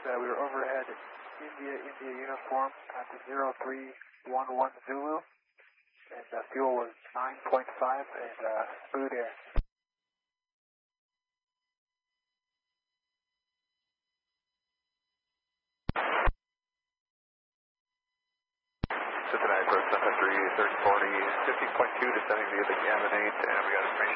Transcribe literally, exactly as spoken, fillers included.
uh, we were overhead India, India uniform at the zero three one one Zulu, and uh, fuel was nine point five and uh, smooth air. Cincinnati approach Santa three, thirty forty, fifty point two descending via the cabin eight, and we got information